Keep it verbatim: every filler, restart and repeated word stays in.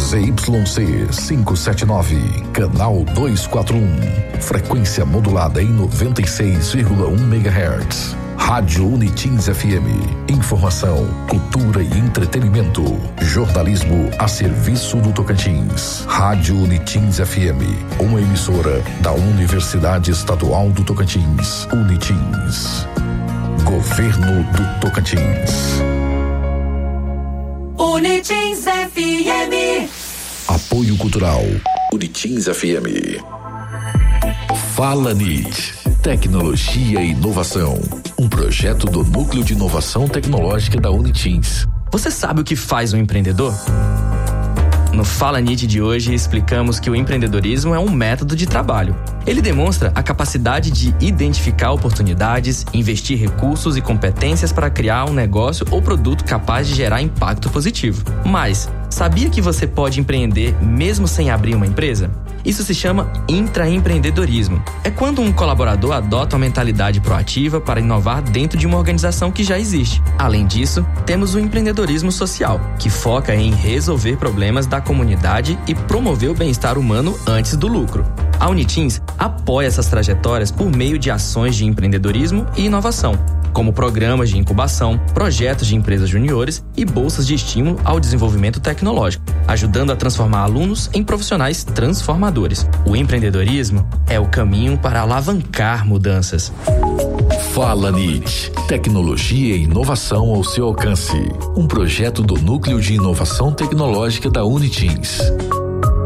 Z Y C quinhentos e setenta e nove, canal duzentos e quarenta e um, frequência modulada em noventa e seis vírgula um megahertz. Rádio Unitins F M. Informação, cultura e entretenimento. Jornalismo a serviço do Tocantins. Rádio Unitins F M. Uma emissora da Universidade Estadual do Tocantins. Unitins. Governo do Tocantins. Unitins F M. Apoio Cultural. Unitins F M. Fala N I T. Tecnologia e Inovação. Um projeto do Núcleo de Inovação Tecnológica da Unitins. Você sabe o que faz um empreendedor? No Fala N I T de hoje, explicamos que o empreendedorismo é um método de trabalho. Ele demonstra a capacidade de identificar oportunidades, investir recursos e competências para criar um negócio ou produto capaz de gerar impacto positivo. Mas, sabia que você pode empreender mesmo sem abrir uma empresa? Isso se chama intraempreendedorismo. É quando um colaborador adota uma mentalidade proativa para inovar dentro de uma organização que já existe. Além disso, temos o empreendedorismo social, que foca em resolver problemas da comunidade e promover o bem-estar humano antes do lucro. A Unitins apoia essas trajetórias por meio de ações de empreendedorismo e inovação, como programas de incubação, projetos de empresas juniores e bolsas de estímulo ao desenvolvimento tecnológico, ajudando a transformar alunos em profissionais transformadores. O empreendedorismo é o caminho para alavancar mudanças. Fala N I T. Tecnologia e inovação ao seu alcance. Um projeto do Núcleo de Inovação Tecnológica da Unitins.